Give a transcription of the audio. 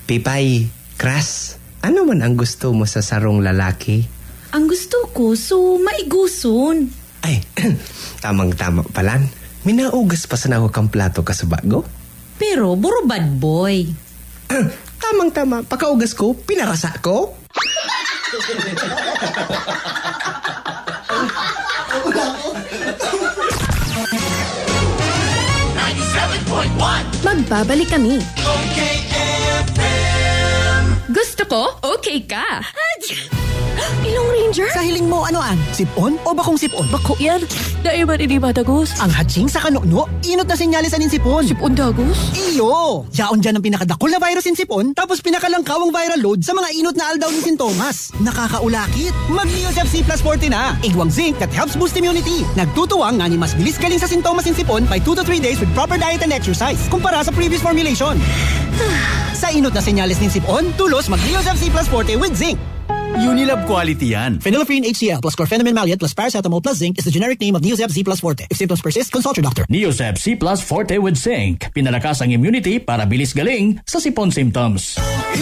Pipay, Kras, ano man ang gusto mo sa sarong lalaki? Ang gusto ko, maiguson. Ay, tamang-tama palan. Minaugas pa sa naho kang plato ka sa bago? Pero, buro bad boy. Tamang-tama, pakaugas ko, pinarasa ko. Magbabalik kami. Okay FM. Gusto ko, okay ka. Ilong Ranger? Sa hiling mo, anoan? Sipon o bakong sipon? Bako yan. Daiman ini Dagos. Ang hatching sa kanuno, inot na senyales anin sipon. Sipon Dagos? Iyo! Yaon dyan ang pinakadakol na virus in sipon, tapos pinakalangkaw ang viral load sa mga inot na aldaw ni sintomas. Nakakaulakit. Mag-Neosep C plus 40 na. Igwang zinc that helps boost immunity. Nagtutuwang nga ni mas bilis galing sa sintomas in sipon by 2 to 3 days with proper diet and exercise kumpara sa previous formulation. Sa inot na senyales ni sipon, tulos mag-Neosep C plus 40 with zinc. Unilab quality yan. Phenylephrine HCl plus chlorpheniramine maleate plus paracetamol plus zinc is the generic name of Neosep Z plus Forte. If symptoms persist, consult your doctor. Neosep C plus Forte with zinc. Pinalakas ang immunity para bilis galing sa sipon symptoms.